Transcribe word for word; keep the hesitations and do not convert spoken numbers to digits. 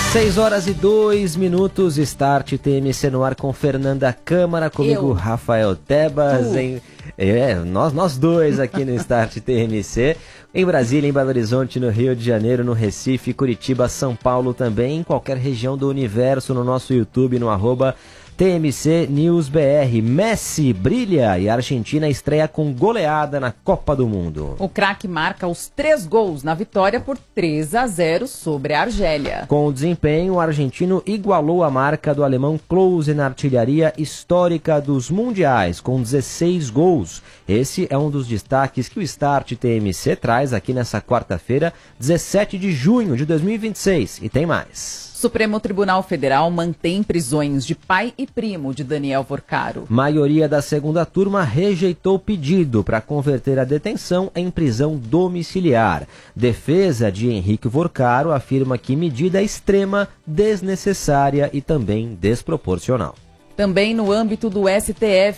seis horas e dois minutos, Start T M C no ar com Fernanda Câmara, comigo Eu. Rafael Tebas, em, é, nós, nós dois aqui no Start T M C, em Brasília, em Belo Horizonte, no Rio de Janeiro, no Recife, Curitiba, São Paulo também, em qualquer região do universo, no nosso YouTube, no arroba T M C News B R. Messi brilha e a Argentina estreia com goleada na Copa do Mundo. O craque marca os três gols na vitória por três a zero sobre a Argélia. Com o desempenho, o argentino igualou a marca do alemão Klose na artilharia histórica dos mundiais, com dezesseis gols. Esse é um dos destaques que o Start T M C traz aqui nessa quarta-feira, dezessete de junho de dois mil e vinte e seis. E tem mais. Supremo Tribunal Federal mantém prisões de pai e primo de Daniel Vorcaro. Maioria da segunda turma rejeitou o pedido para converter a detenção em prisão domiciliar. Defesa de Henrique Vorcaro afirma que medida é extrema, desnecessária e também desproporcional. Também no âmbito do S T F,